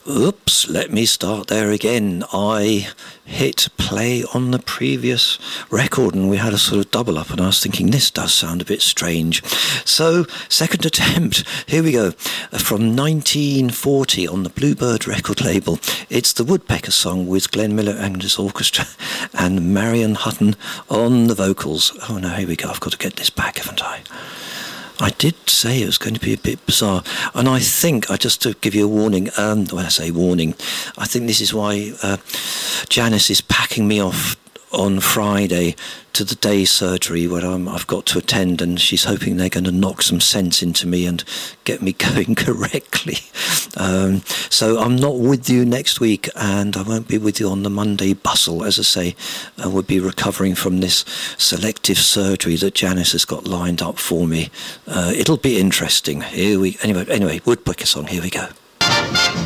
Oops, let me start there again. I hit play on the previous record and we had a sort of double up, and I was thinking this does sound a bit strange. So, second attempt, here we go. From 1940 on the Bluebird record label. It's the Woodpecker Song with Glenn Miller and his orchestra and Marion Hutton on the vocals. Oh no, here we go. I've got to get this back, haven't I? I did say it was going to be a bit bizarre, and I think, just to give you a warning, when I say warning, I think this is why Janice is packing me off on Friday to the day surgery where I've got to attend, and she's hoping they're going to knock some sense into me and get me going correctly. So I'm not with you next week, and I won't be with you on the Monday bustle. As I say, I will be recovering from this selective surgery that Janice has got lined up for me. It'll be interesting. Anyway, Woodpecker Song, here we go.